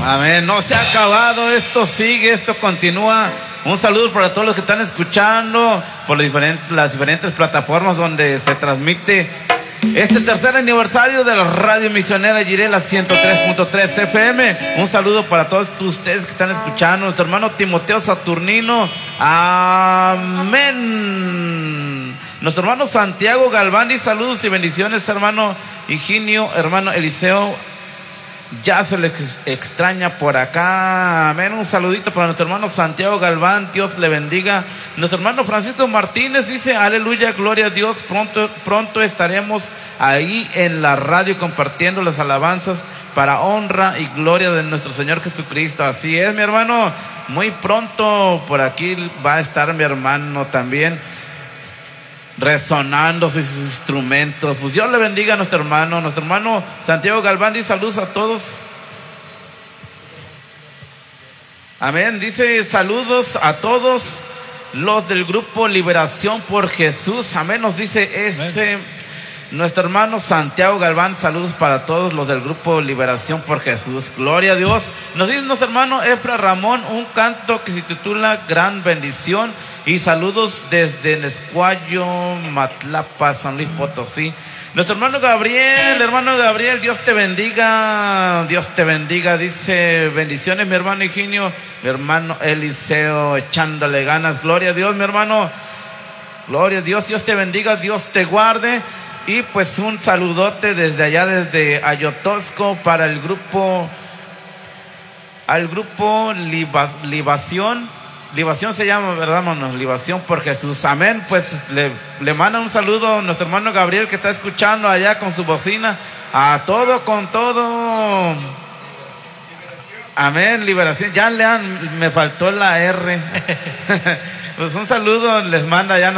Amén. No se ha acabado, esto sigue, esto continúa. Un saludo para todos los que están escuchando por las diferentes plataformas donde se transmite este tercer aniversario de la Radio Misionera Jiré, la 103.3 FM. Un saludo para todos ustedes que están escuchando. Nuestro hermano Timoteo Saturnino. Amén. Nuestro hermano Santiago Galván, y saludos y bendiciones, hermano Higinio, hermano Eliseo. Ya se les extraña por acá. Amén. Un saludito para nuestro hermano Santiago Galván. Dios le bendiga. Nuestro hermano Francisco Martínez dice: aleluya, gloria a Dios. Pronto estaremos ahí en la radio compartiendo las alabanzas para honra y gloria de nuestro Señor Jesucristo. Así es, mi hermano. Muy pronto por aquí va a estar mi hermano también, resonando sus instrumentos. Pues Dios le bendiga a nuestro hermano Santiago Galván. Dice saludos a todos. Amén. Dice saludos a todos los del grupo Liberación por Jesús. Amén. Nos dice ese nuestro hermano Santiago Galván. Saludos para todos los del grupo Liberación por Jesús. Gloria a Dios. Nos dice nuestro hermano Efra Ramón un canto que se titula Gran Bendición. Y saludos desde Nescuayo, Matlapa, San Luis Potosí. Nuestro hermano Gabriel, Dios te bendiga, Dios te bendiga. Dice bendiciones mi hermano Higinio, mi hermano Eliseo, echándole ganas. Gloria a Dios, mi hermano. Gloria a Dios, Dios te bendiga, Dios te guarde. Y pues un saludote desde allá, desde Ayotosco, para el grupo, Libación se llama, ¿verdad, hermanos? Libación por Jesús. Amén. Pues le manda un saludo a nuestro hermano Gabriel, que está escuchando allá con su bocina. A todo, con todo. Amén. Liberación. Ya me faltó la R. Pues un saludo les manda ya